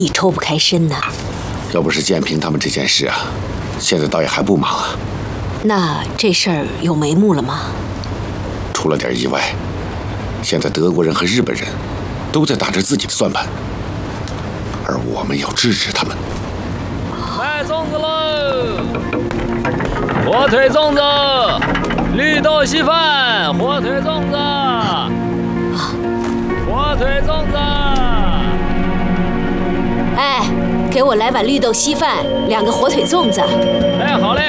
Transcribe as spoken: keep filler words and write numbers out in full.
你抽不开身呐。 要不是建平他们这件事啊，现在倒也还不忙啊。 那这事儿有眉目了吗？ 出了点意外，现在德国人和日本人都在打着自己的算盘，而我们要制止他们。 卖粽子喽！火腿粽子，绿豆稀饭，火腿粽子，火腿粽子。 哎，给我来碗绿豆稀饭，两个火腿粽子。 哎，好嘞。